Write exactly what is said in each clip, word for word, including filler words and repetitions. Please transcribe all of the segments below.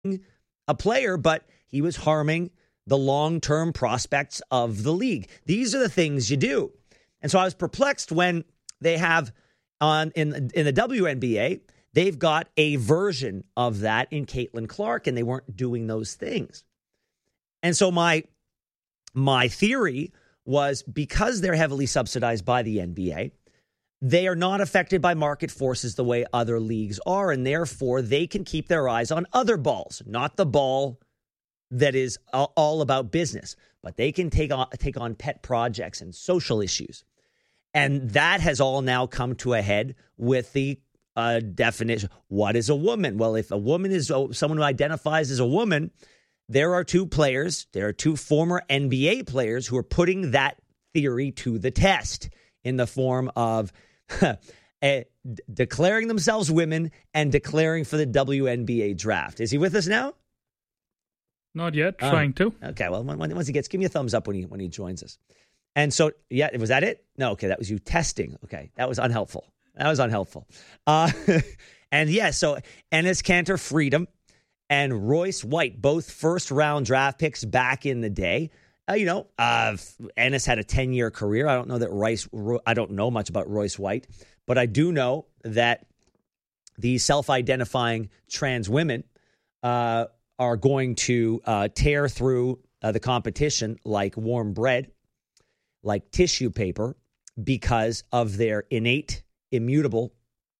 a player, but he was harming the long-term prospects of the league. These are the things you do. And so I was perplexed when they have on in, in the W N B A, they've got a version of that in Caitlin Clark, and they weren't doing those things. And so my my theory was because they're heavily subsidized by the N B A, they are not affected by market forces the way other leagues are, and therefore they can keep their eyes on other balls, not the ball that is all about business, but they can take on, take on pet projects and social issues. And that has all now come to a head with the uh, definition. What is a woman? Well, if a woman is someone who identifies as a woman, there are two players, there are two former N B A players who are putting that theory to the test in the form of a, declaring themselves women and declaring for the W N B A draft. Is he with us now? Not yet, trying oh, to. Okay, well, once he gets, give me a thumbs up when he when he joins us. And so, yeah, was that it? No, okay, that was you testing. Okay, that was unhelpful. That was unhelpful. Uh, and yeah, so Enes Kanter Freedom and Royce White, both first-round draft picks back in the day. Uh, you know, uh, Ennis had a ten-year career. I don't know that Rice. I don't know much about Royce White, but I do know that the self-identifying trans women uh, are going to uh, tear through uh, the competition like warm bread, like tissue paper, because of their innate, immutable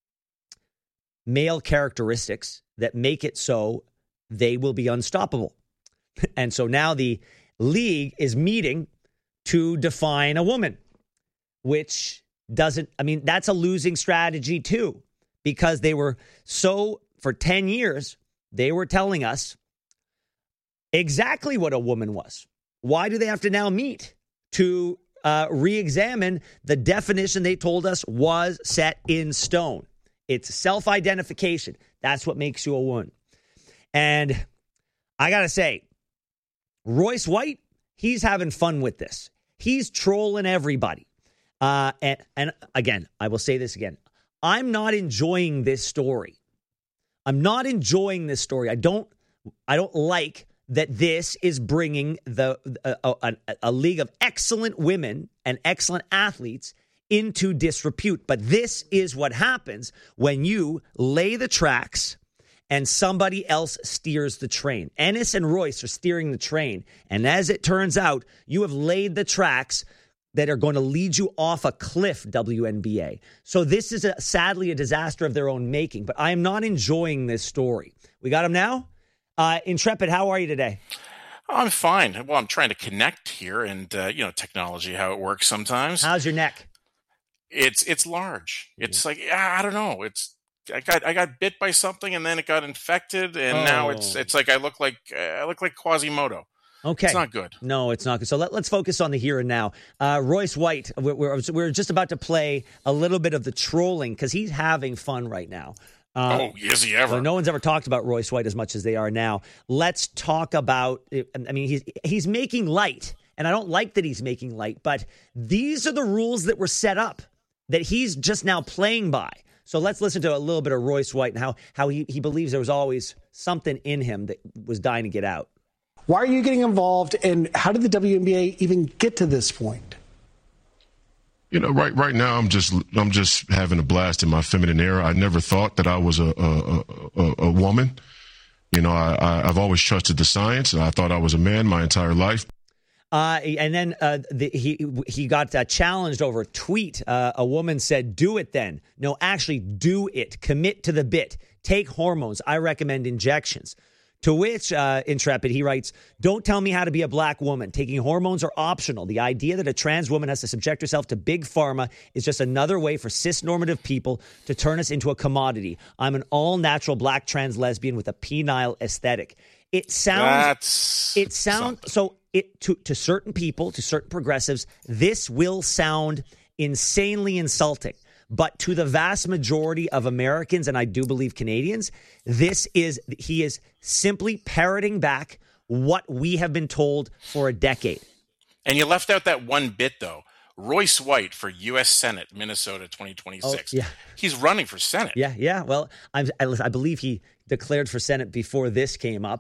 male characteristics that make it so they will be unstoppable. And so now the league is meeting to define a woman, which doesn't, I mean, that's a losing strategy too, because they were so, for ten years, they were telling us exactly what a woman was. Why do they have to now meet to uh, re-examine the definition they told us was set in stone? It's self-identification. That's what makes you a woman. And I got to say, Royce White, he's having fun with this. He's trolling everybody. Uh, and, and again, I will say this again. I'm not enjoying this story. I'm not enjoying this story. I don't I don't like that this is bringing the a, a, a league of excellent women and excellent athletes into disrepute. But this is what happens when you lay the tracks and somebody else steers the train. Ennis and Royce are steering the train. And as it turns out, you have laid the tracks that are going to lead you off a cliff, W N B A. So this is a, sadly a disaster of their own making. But I am not enjoying this story. We got him now? Uh, Intrepid, how are you today? I'm fine. Well, I'm trying to connect here and, uh, you know, technology, how it works sometimes. How's your neck? It's it's large. It's like, I don't know. It's I got I got bit by something and then it got infected and oh. now it's it's like I look like uh, I look like Quasimodo. Okay, it's not good. No, it's not good. So let, let's focus on the here and now. Uh, Royce White, we're, we're we're just about to play a little bit of the trolling because he's having fun right now. Uh, oh, is he ever? So no one's ever talked about Royce White as much as they are now. Let's talk about. I mean, he's he's making light, and I don't like that he's making light. But these are the rules that were set up that he's just now playing by. So let's listen to a little bit of Royce White and how, how he, he believes there was always something in him that was dying to get out. Why are you getting involved, and how did the W N B A even get to this point? You know, right right now I'm just I'm just having a blast in my feminine era. I never thought that I was a a, a, a woman. You know, I, I, I've always trusted the science, and I thought I was a man my entire life. Uh, and then uh, the, he he got uh, challenged over a tweet. Uh, a woman said, "Do it then." No, actually, do it. Commit to the bit. Take hormones. I recommend injections. To which, uh, Intrepid, he writes, "Don't tell me how to be a black woman. Taking hormones are optional. The idea that a trans woman has to subject herself to big pharma is just another way for cis-normative people to turn us into a commodity. I'm an all-natural black trans lesbian with a penile aesthetic." It sounds... That's it sounds... something. So it to, to certain people, to certain progressives, this will sound insanely insulting. But to the vast majority of Americans, and I do believe Canadians, this is, he is simply parroting back what we have been told for a decade. And you left out that one bit, though. Royce White for U S Senate, Minnesota twenty twenty-six. Oh, yeah. He's running for Senate. Yeah, yeah. Well, I'm, I, I believe he declared for Senate before this came up.